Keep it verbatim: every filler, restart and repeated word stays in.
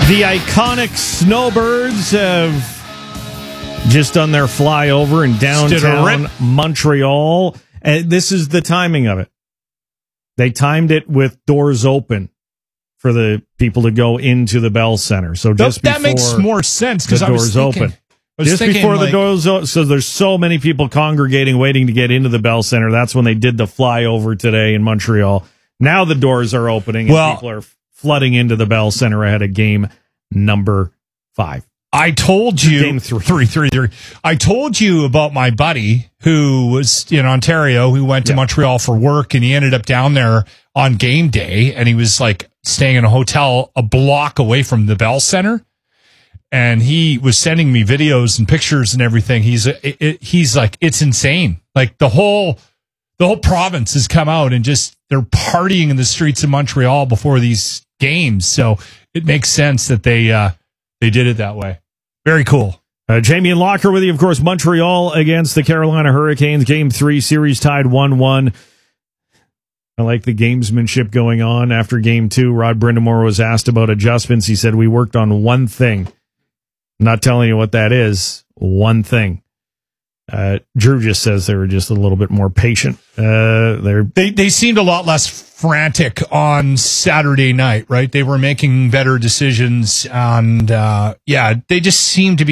The iconic Snowbirds have just done their flyover in downtown Montreal. And this is the timing of it. They timed it with doors open for the people to go into the Bell Center. So just that, that before makes more sense because the I was doors thinking, open. I was Just thinking, before like, the doors open. So there's so many people congregating, waiting to get into the Bell Center. That's when they did the flyover today in Montreal. Now the doors are opening and well, people are flooding into the Bell Center ahead of game number five. I told you game three. three, three, three. I told you about my buddy who was in Ontario, who went to yeah. Montreal for work, and he ended up down there on game day, and he was like staying in a hotel a block away from the Bell Center, and he was sending me videos and pictures and everything. He's it, it, he's like, it's insane. Like the whole the whole province has come out and just they're partying in the streets of Montreal before these games. So it makes sense that they uh, they did it that way. Very cool. Uh, Jamie and Locker with you, of course. Montreal against the Carolina Hurricanes. Game three, series tied one one. I like the gamesmanship going on after game two. Rod Brindamore was asked about adjustments. He said, we worked on one thing. I'm not telling you what that is. One thing. Uh, Drew just says they were just a little bit more patient. Uh, they're they they seemed a lot less frantic on Saturday night, right? They were making better decisions, and uh, yeah, they just seemed to be